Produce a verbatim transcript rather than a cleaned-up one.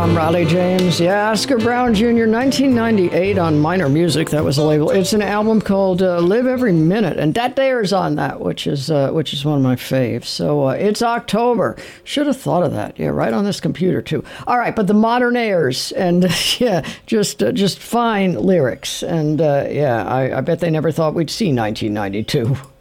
I'm Riley James. Yeah, Oscar Brown Junior, nineteen ninety-eight on Minor Music. That was the label. It's an album called uh, Live Every Minute, and Dat Dare's on that, which is uh, which is one of my faves. So uh, it's October. Should have thought of that. Yeah, right on this computer too. All right, but the Modernaires, and yeah, just uh, just fine lyrics, and uh, yeah, I, I bet they never thought we'd see nineteen ninety-two.